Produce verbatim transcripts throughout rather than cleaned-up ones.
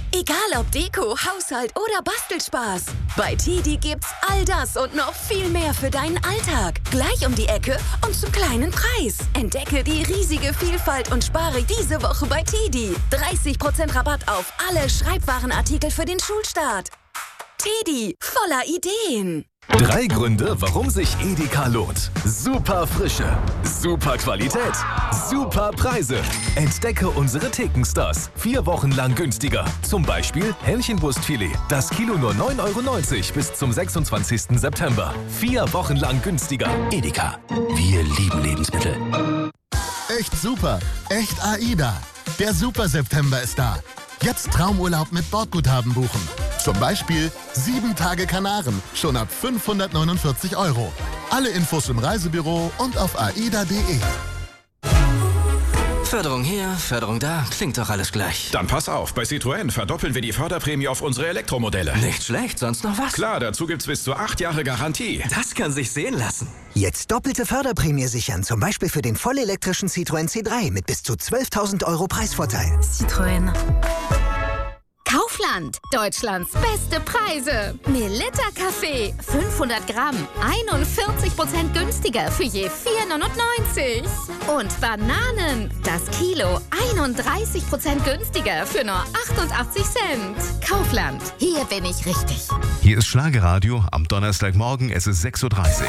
Egal ob Deko, Haushalt oder Bastelspaß. Bei Tedi gibt's all das und noch viel mehr für deinen Alltag. Gleich um die Ecke und zum kleinen Preis. Entdecke die riesige Vielfalt und spare diese Woche bei Tedi. dreißig Prozent Rabatt auf alle Schreibwarenartikel für den Schulstart. Tedi, voller Ideen. Drei Gründe, warum sich Edeka lohnt. Super Frische, super Qualität, super Preise. Entdecke unsere Thekenstars. Vier Wochen lang günstiger. Zum Beispiel Hähnchenbrustfilet. Das Kilo nur neun Euro neunzig bis zum sechsundzwanzigsten September. Vier Wochen lang günstiger. Edeka. Wir lieben Lebensmittel. Echt super. Echt AIDA. Der Super September ist da. Jetzt Traumurlaub mit Bordguthaben buchen. Zum Beispiel sieben Tage Kanaren, schon ab fünfhundertneunundvierzig Euro. Alle Infos im Reisebüro und auf aida punkt de. Förderung hier, Förderung da, klingt doch alles gleich. Dann pass auf, bei Citroën verdoppeln wir die Förderprämie auf unsere Elektromodelle. Nicht schlecht, sonst noch was? Klar, dazu gibt's bis zu acht Jahre Garantie. Das kann sich sehen lassen. Jetzt doppelte Förderprämie sichern, zum Beispiel für den vollelektrischen Citroën C drei mit bis zu zwölftausend Euro Preisvorteil. Citroën. Kaufland, Deutschlands beste Preise. Melitta Kaffee, fünfhundert Gramm, einundvierzig Prozent günstiger für je vier neunundneunzig. Und Bananen, das Kilo, einunddreißig Prozent günstiger für nur achtundachtzig Cent. Kaufland, hier bin ich richtig. Hier ist Schlagerradio am Donnerstagmorgen, es ist sechs Uhr dreißig.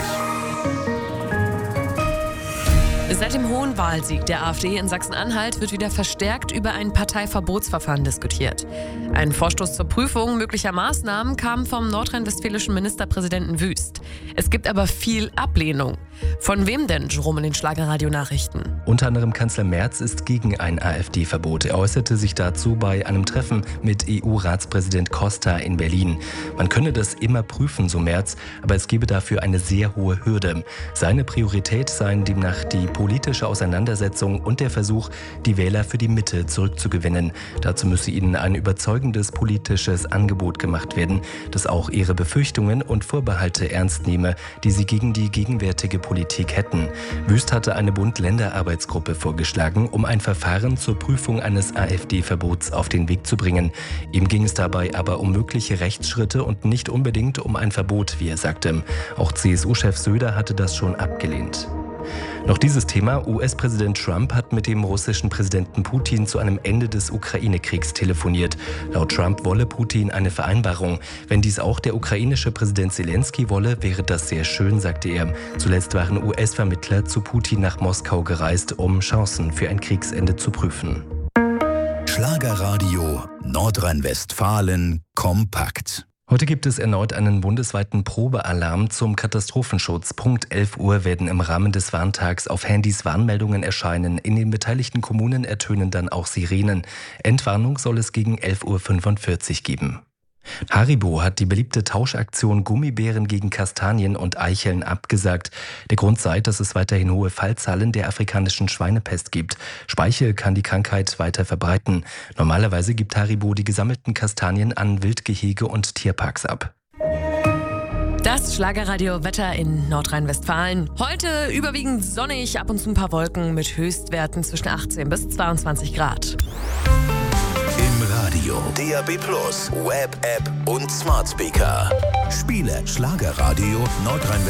Seit dem hohen Wahlsieg der AfD in Sachsen-Anhalt wird wieder verstärkt über ein Parteiverbotsverfahren diskutiert. Ein Vorstoß zur Prüfung möglicher Maßnahmen kam vom nordrhein-westfälischen Ministerpräsidenten Wüst. Es gibt aber viel Ablehnung. Von wem denn, Jerome, in den Schlagerradio-Nachrichten? Unter anderem Kanzler Merz ist gegen ein AfD-Verbot. Er äußerte sich dazu bei einem Treffen mit E U-Ratspräsident Costa in Berlin. Man könne das immer prüfen, so Merz, aber es gebe dafür eine sehr hohe Hürde. Seine Priorität seien demnach die politische Auseinandersetzung und der Versuch, die Wähler für die Mitte zurückzugewinnen. Dazu müsse ihnen ein überzeugendes politisches Angebot gemacht werden, das auch ihre Befürchtungen und Vorbehalte ernst nehme, die sie gegen die gegenwärtige Politik hätten. Wüst hatte eine Bund-Länder-Arbeitsgruppe vorgeschlagen, um ein Verfahren zur Prüfung eines AfD-Verbots auf den Weg zu bringen. Ihm ging es dabei aber um mögliche Rechtsschritte und nicht unbedingt um ein Verbot, wie er sagte. Auch C S U-Chef Söder hatte das schon abgelehnt. Noch dieses Thema. U S-Präsident Trump hat mit dem russischen Präsidenten Putin zu einem Ende des Ukraine-Kriegs telefoniert. Laut Trump wolle Putin eine Vereinbarung. Wenn dies auch der ukrainische Präsident Zelensky wolle, wäre das sehr schön, sagte er. Zuletzt waren U S-Vermittler zu Putin nach Moskau gereist, um Chancen für ein Kriegsende zu prüfen. Schlagerradio Nordrhein-Westfalen kompakt. Heute gibt es erneut einen bundesweiten Probealarm zum Katastrophenschutz. Punkt elf Uhr werden im Rahmen des Warntags auf Handys Warnmeldungen erscheinen. In den beteiligten Kommunen ertönen dann auch Sirenen. Entwarnung soll es gegen elf Uhr fünfundvierzig geben. Haribo hat die beliebte Tauschaktion Gummibären gegen Kastanien und Eicheln abgesagt. Der Grund sei, dass es weiterhin hohe Fallzahlen der afrikanischen Schweinepest gibt. Speichel kann die Krankheit weiter verbreiten. Normalerweise gibt Haribo die gesammelten Kastanien an Wildgehege und Tierparks ab. Das Schlagerradio-Wetter in Nordrhein-Westfalen. Heute überwiegend sonnig, ab und zu ein paar Wolken mit Höchstwerten zwischen achtzehn bis zweiundzwanzig Grad. Im Radio, D A B plus, Web-App und Smart Speaker. Spiele Schlagerradio Nordrhein-Westfalen.